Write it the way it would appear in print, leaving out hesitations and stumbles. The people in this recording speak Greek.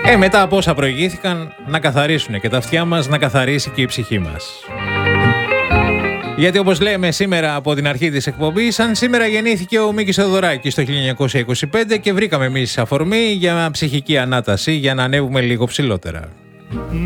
Μετά από όσα προηγήθηκαν, να καθαρίσουν και τα αυτιά μας, να καθαρίσει και η ψυχή μας. Γιατί όπως λέμε σήμερα από την αρχή της εκπομπής, σαν σήμερα γεννήθηκε ο Μίκης Θεοδωράκης το 1925 και βρήκαμε εμείς αφορμή για ψυχική ανάταση για να ανέβουμε λίγο ψηλότερα.